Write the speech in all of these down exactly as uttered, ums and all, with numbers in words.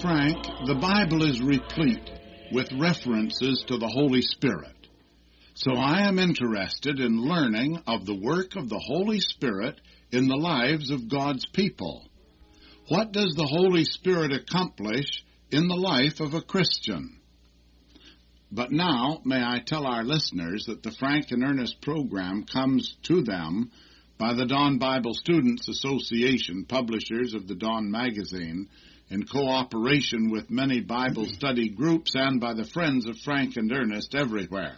Frank, the Bible is replete with references to the Holy Spirit. So I am interested in learning of the work of the Holy Spirit in the lives of God's people. What does the Holy Spirit accomplish in the life of a Christian? But now, may I tell our listeners that the Frank and Ernest program comes to them by the Dawn Bible Students Association, publishers of the Dawn magazine, in cooperation with many Bible study groups and by the friends of Frank and Ernest everywhere.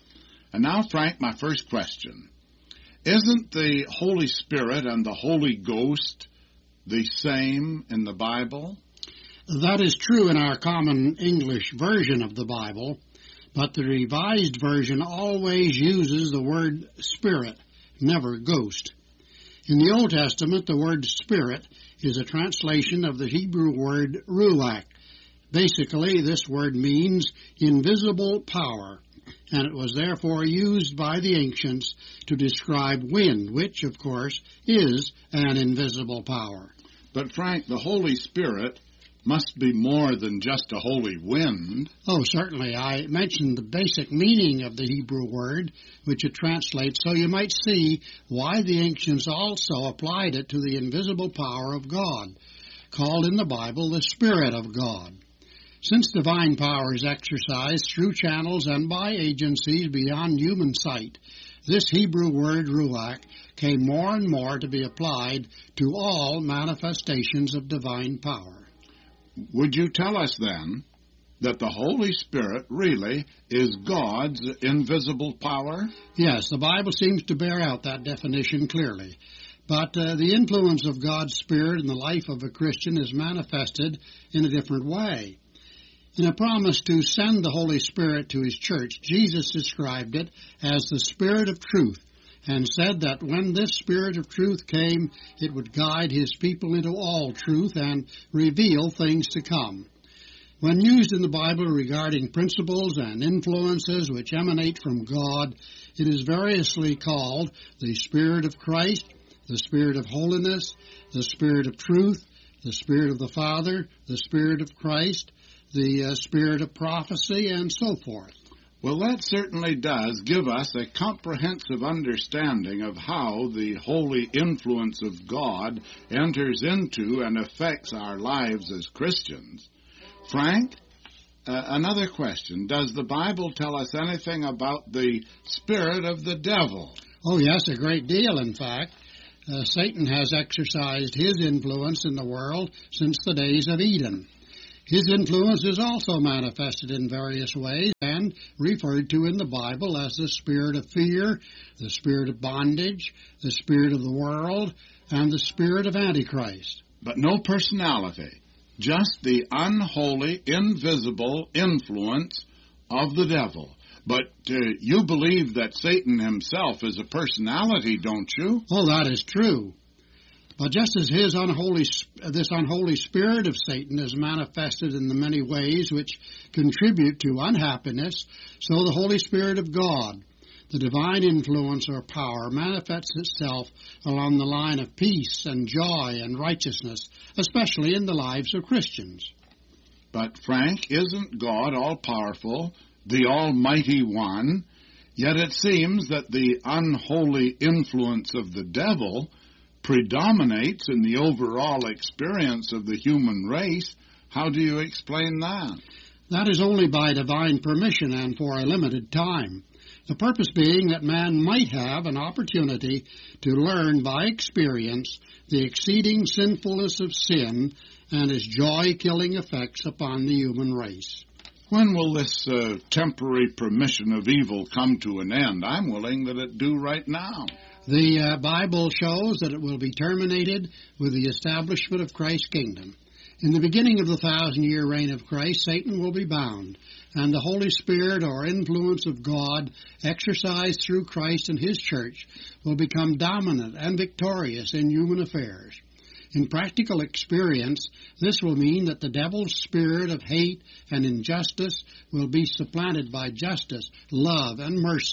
And now, Frank, my first question. Isn't the Holy Spirit and the Holy Ghost the same in the Bible? That is true in our common English version of the Bible, but the Revised Version always uses the word Spirit, never Ghost. In the Old Testament, the word Spirit is a translation of the Hebrew word ruach. Basically, this word means invisible power, and it was therefore used by the ancients to describe wind, which, of course, is an invisible power. But, Frank, the Holy Spirit must be more than just a holy wind. Oh, certainly. I mentioned the basic meaning of the Hebrew word, which it translates, so you might see why the ancients also applied it to the invisible power of God, called in the Bible the Spirit of God. Since divine power is exercised through channels and by agencies beyond human sight, this Hebrew word ruach came more and more to be applied to all manifestations of divine power. Would you tell us then that the Holy Spirit really is God's invisible power? Yes, the Bible seems to bear out that definition clearly. But uh, the influence of God's Spirit in the life of a Christian is manifested in a different way. In a promise to send the Holy Spirit to His church, Jesus described it as the Spirit of truth, and said that when this Spirit of truth came, it would guide His people into all truth and reveal things to come. When used in the Bible regarding principles and influences which emanate from God, it is variously called the Spirit of Christ, the Spirit of holiness, the Spirit of truth, the Spirit of the Father, the Spirit of Christ, the uh, Spirit of prophecy, and so forth. Well, that certainly does give us a comprehensive understanding of how the holy influence of God enters into and affects our lives as Christians. Frank, uh, another question. Does the Bible tell us anything about the spirit of the devil? Oh, yes, a great deal, in fact. Uh, Satan has exercised his influence in the world since the days of Eden. His influence is also manifested in various ways and referred to in the Bible as the spirit of fear, the spirit of bondage, the spirit of the world, and the spirit of Antichrist. But no personality, just the unholy, invisible influence of the devil. But uh, you believe that Satan himself is a personality, don't you? Oh, that is true. But just as his unholy, this unholy spirit of Satan is manifested in the many ways which contribute to unhappiness, so the Holy Spirit of God, the divine influence or power, manifests itself along the line of peace and joy and righteousness, especially in the lives of Christians. But, Frank, isn't God all-powerful, the Almighty One? Yet it seems that the unholy influence of the devil predominates in the overall experience of the human race. How do you explain that? That is only by divine permission and for a limited time. The purpose being that man might have an opportunity to learn by experience the exceeding sinfulness of sin and its joy-killing effects upon the human race. When will this uh, temporary permission of evil come to an end? I'm willing that it do right now. The uh, Bible shows that it will be terminated with the establishment of Christ's kingdom. In the beginning of the thousand-year reign of Christ, Satan will be bound, and the Holy Spirit or influence of God exercised through Christ and His church will become dominant and victorious in human affairs. In practical experience, this will mean that the devil's spirit of hate and injustice will be supplanted by justice, love, and mercy.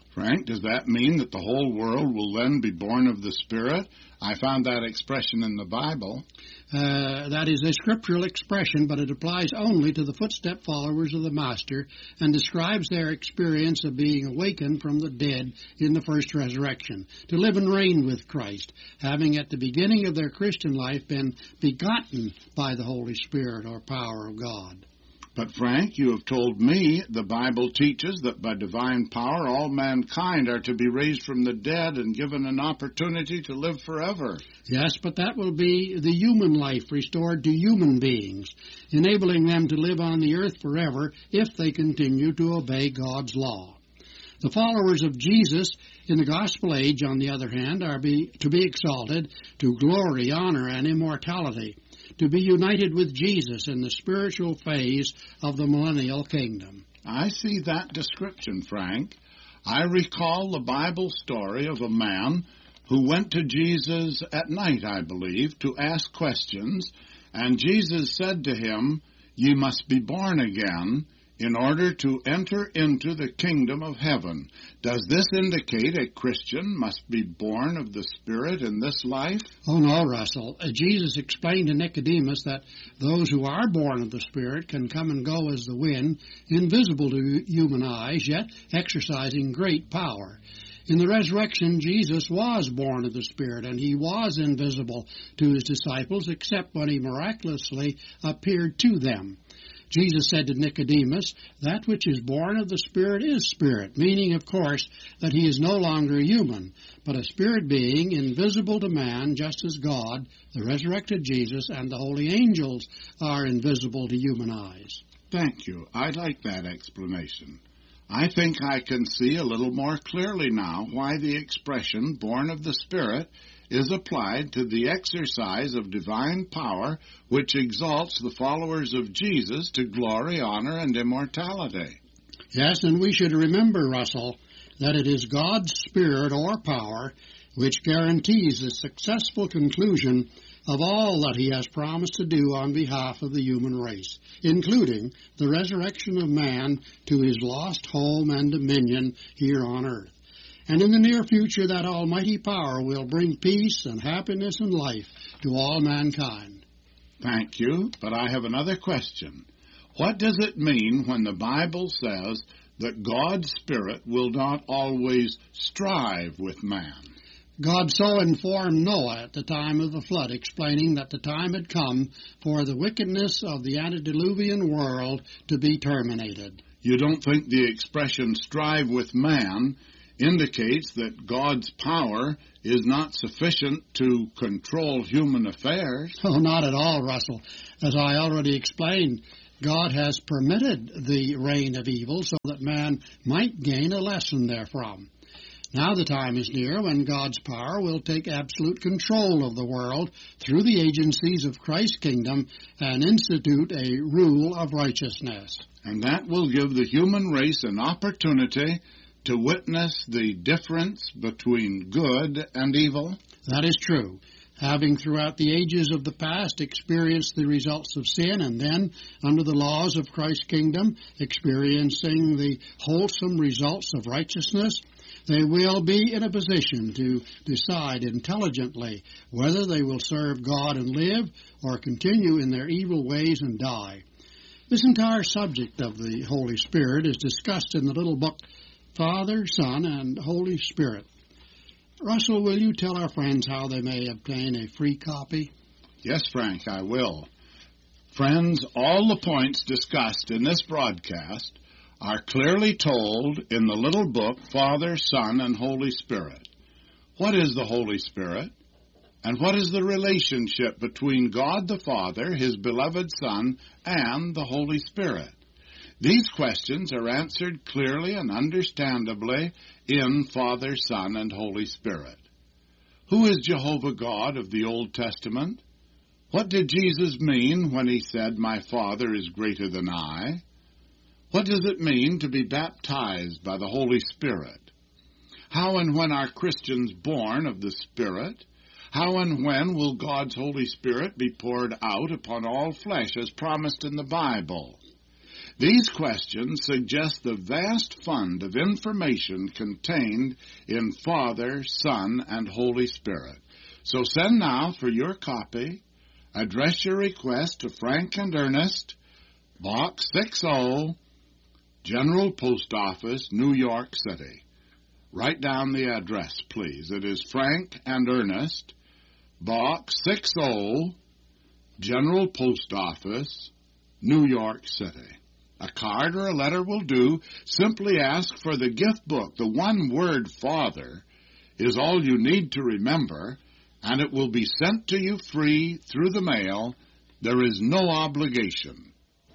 Frank, does that mean that the whole world will then be born of the Spirit? I found that expression in the Bible. Uh, that is a scriptural expression, but it applies only to the footstep followers of the Master and describes their experience of being awakened from the dead in the first resurrection, to live and reign with Christ, having at the beginning of their Christian life been begotten by the Holy Spirit or power of God. But, Frank, you have told me the Bible teaches that by divine power all mankind are to be raised from the dead and given an opportunity to live forever. Yes, but that will be the human life restored to human beings, enabling them to live on the earth forever if they continue to obey God's law. The followers of Jesus in the gospel age, on the other hand, are be, to be exalted to glory, honor, and immortality, to be united with Jesus in the spiritual phase of the millennial kingdom. I see that description, Frank. I recall the Bible story of a man who went to Jesus at night, I believe, to ask questions, and Jesus said to him, "You must be born again in order to enter into the kingdom of heaven." Does this indicate a Christian must be born of the Spirit in this life? Oh, no, Russell. Uh, Jesus explained to Nicodemus that those who are born of the Spirit can come and go as the wind, invisible to human eyes, yet exercising great power. In the resurrection, Jesus was born of the Spirit, and he was invisible to his disciples, except when he miraculously appeared to them. Jesus said to Nicodemus, "That which is born of the Spirit is spirit," meaning, of course, that he is no longer human, but a spirit being invisible to man, just as God, the resurrected Jesus, and the holy angels are invisible to human eyes. Thank you. I like that explanation. I think I can see a little more clearly now why the expression "born of the Spirit" is applied to the exercise of divine power which exalts the followers of Jesus to glory, honor, and immortality. Yes, and we should remember, Russell, that it is God's Spirit or power which guarantees the successful conclusion of all that he has promised to do on behalf of the human race, including the resurrection of man to his lost home and dominion here on earth. And in the near future, that almighty power will bring peace and happiness and life to all mankind. Thank you, but I have another question. What does it mean when the Bible says that God's Spirit will not always strive with man? God so informed Noah at the time of the flood, explaining that the time had come for the wickedness of the antediluvian world to be terminated. You don't think the expression "strive with man" indicates that God's power is not sufficient to control human affairs? Oh, not at all, Russell. As I already explained, God has permitted the reign of evil so that man might gain a lesson therefrom. Now the time is near when God's power will take absolute control of the world through the agencies of Christ's kingdom and institute a rule of righteousness. And that will give the human race an opportunity to witness the difference between good and evil? That is true. Having throughout the ages of the past experienced the results of sin, and then, under the laws of Christ's kingdom, experiencing the wholesome results of righteousness, they will be in a position to decide intelligently whether they will serve God and live or continue in their evil ways and die. This entire subject of the Holy Spirit is discussed in the little book Father, Son, and Holy Spirit. Russell, will you tell our friends how they may obtain a free copy? Yes, Frank, I will. Friends, all the points discussed in this broadcast are clearly told in the little book Father, Son, and Holy Spirit. What is the Holy Spirit? And what is the relationship between God the Father, His beloved Son, and the Holy Spirit? These questions are answered clearly and understandably in Father, Son, and Holy Spirit. Who is Jehovah God of the Old Testament? What did Jesus mean when he said, "My Father is greater than I"? What does it mean to be baptized by the Holy Spirit? How and when are Christians born of the Spirit? How and when will God's Holy Spirit be poured out upon all flesh as promised in the Bible? These questions suggest the vast fund of information contained in Father, Son, and Holy Spirit. So send now for your copy. Address your request to Frank and Ernest, Box sixty, General Post Office, New York City. Write down the address, please. It is Frank and Ernest, Box sixty, General Post Office, New York City. A card or a letter will do. Simply ask for the gift book. The one word Father is all you need to remember, and it will be sent to you free through the mail. There is no obligation.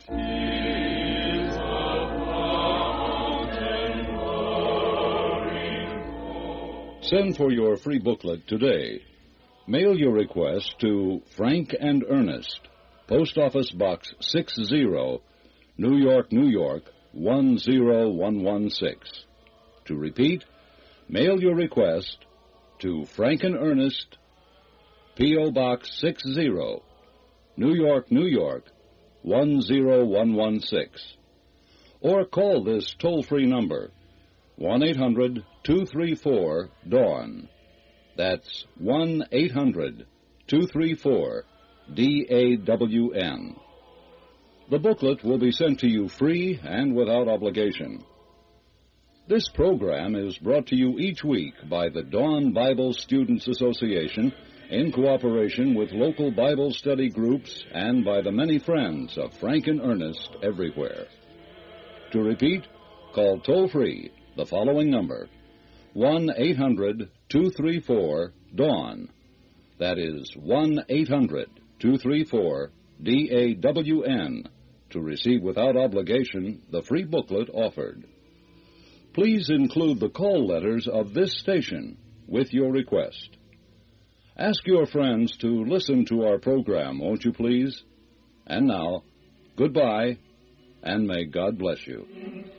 Send for your free booklet today. Mail your request to Frank and Ernest, Post Office Box sixty, New York, New York, one zero one one six. To repeat, mail your request to Frank and Ernest, P O. Box sixty, New York, New York, one zero one one six. Or call this toll-free number, one eight hundred two three four DAWN. That's one eight hundred two three four D A W N. The booklet will be sent to you free and without obligation. This program is brought to you each week by the Dawn Bible Students Association in cooperation with local Bible study groups and by the many friends of Frank and Ernest everywhere. To repeat, call toll-free the following number, one eight hundred two three four DAWN. That is one eight hundred two three four D A W N, to receive without obligation the free booklet offered. Please include the call letters of this station with your request. Ask your friends to listen to our program, won't you please? And now, goodbye, and may God bless you.